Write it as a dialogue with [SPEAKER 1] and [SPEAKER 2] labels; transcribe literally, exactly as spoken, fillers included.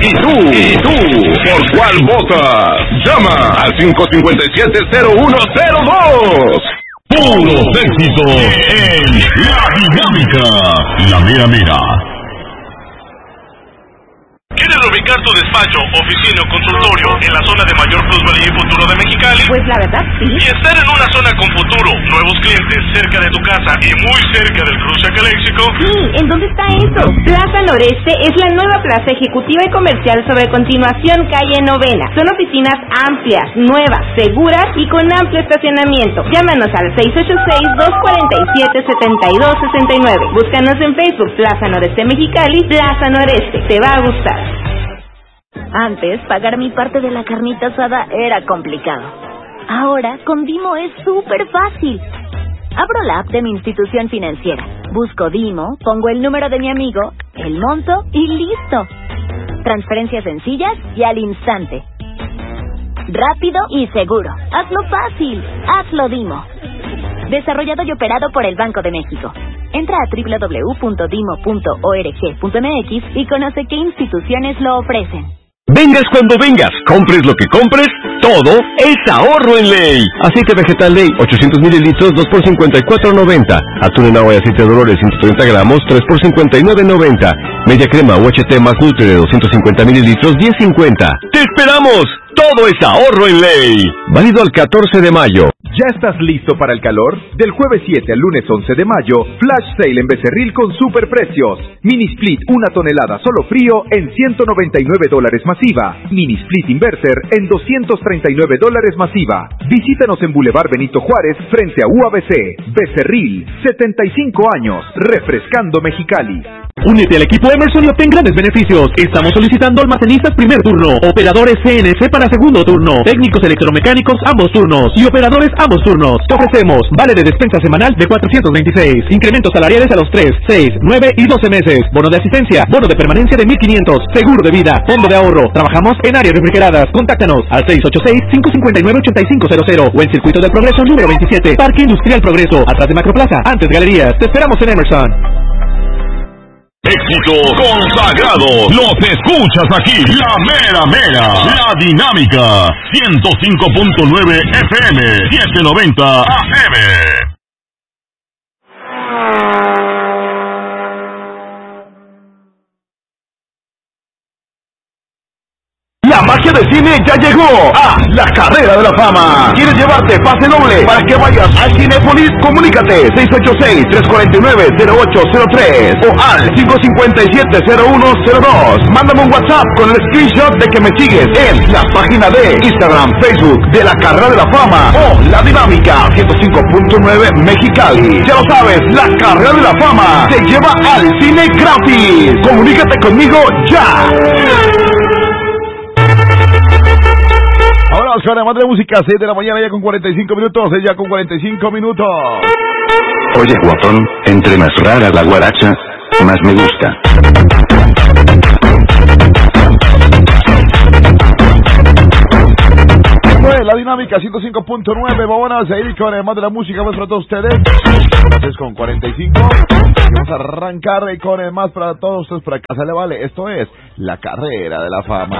[SPEAKER 1] ¿Y tú? ¿Y tú? ¿Por cuál votas? Llama al cinco cinco siete cero uno cero dos.
[SPEAKER 2] Puros éxitos en La Dinámica. La mera mera.
[SPEAKER 3] ¿Quieres ubicar tu despacho, oficina o consultorio en la zona de mayor plusvalía y futuro de Mexicali?
[SPEAKER 4] Pues la verdad sí.
[SPEAKER 3] Y estar en una zona con futuro, nuevos clientes, cerca de tu casa y muy cerca del cruce Caléxico.
[SPEAKER 4] Sí, ¿en dónde está eso? Plaza Noreste es la nueva plaza ejecutiva y comercial sobre Continuación Calle Novena. Son oficinas amplias, nuevas, seguras y con amplio estacionamiento. Llámanos al seis ocho seis, dos cuatro siete, siete dos seis nueve. Búscanos en Facebook, Plaza Noreste Mexicali, Plaza Noreste. Te va a gustar.
[SPEAKER 5] Antes, pagar mi parte de la carnita asada era complicado. Ahora, con Dimo es súper fácil. Abro la app de mi institución financiera, busco Dimo, pongo el número de mi amigo, el monto y listo. Transferencias sencillas y al instante. Rápido y seguro. Hazlo fácil. Hazlo Dimo. Desarrollado y operado por el Banco de México. Entra a doble u doble u doble u punto dimo punto org punto m x y conoce qué instituciones lo ofrecen.
[SPEAKER 1] Vengas cuando vengas, compres lo que compres, todo es ahorro en Ley. Aceite vegetal Ley, ochocientos mililitros, dos por cincuenta y cuatro noventa. Atún en agua y aceite de Dolores, ciento treinta gramos, tres por cincuenta y nueve noventa. Media crema U H T más Nutri de doscientos cincuenta mililitros, diez cincuenta. ¡Te esperamos! Todo es ahorro en Ley. Válido al catorce de mayo.
[SPEAKER 6] ¿Ya estás listo para el calor? Del jueves siete al lunes once de mayo, Flash Sale en Becerril con superprecios. Mini Split una tonelada solo frío en ciento noventa y nueve dólares masiva. Mini Split Inverter en doscientos treinta y nueve dólares masiva. Visítanos en Boulevard Benito Juárez frente a U A B C. Becerril, setenta y cinco años, refrescando Mexicali.
[SPEAKER 7] Únete al equipo Emerson y obtén grandes beneficios. Estamos solicitando almacenistas primer turno, operadores C N C para segundo turno, técnicos electromecánicos ambos turnos y operadores ambos turnos. Te ofrecemos vale de despensa semanal de cuatrocientos veintiséis, incrementos salariales a los tres, seis, nueve y doce meses, bono de asistencia, bono de permanencia de mil quinientos, seguro de vida, fondo de ahorro. Trabajamos en áreas refrigeradas. Contáctanos al seis ocho seis, cinco cinco nueve, ocho cinco cero cero o en Circuito del Progreso número veintisiete, Parque Industrial Progreso, atrás de Macroplaza, antes Galerías. Te esperamos en Emerson.
[SPEAKER 2] Éxito consagrado, los escuchas aquí, La Mera Mera, La Dinámica, ciento cinco punto nueve F M, setecientos noventa A M.
[SPEAKER 1] La magia del cine ya llegó a La Carrera de la Fama. ¿Quieres llevarte pase doble para que vayas al Cinépolis? Comunícate seis ocho seis, tres cuatro nueve, cero ocho cero tres o al cinco cinco siete, cero uno cero dos. Mándame un WhatsApp con el screenshot de que me sigues en la página de Instagram, Facebook de La Carrera de la Fama o La Dinámica ciento cinco punto nueve Mexicali. Ya lo sabes, La Carrera de la Fama te lleva al cine gratis. Comunícate conmigo ya.
[SPEAKER 8] Ahora vamos con además de música, seis de la mañana ya con cuarenta y cinco minutos, ya con cuarenta y cinco minutos.
[SPEAKER 9] Oye, guapón, entre más rara la guaracha, más me gusta.
[SPEAKER 8] Pues La Dinámica ciento cinco punto nueve, vamos a seguir con además de la música más para todos ustedes. Entonces con cuarenta y cinco, vamos a arrancar con el más para todos ustedes, para acá se le vale. Esto es La Carrera de la Fama.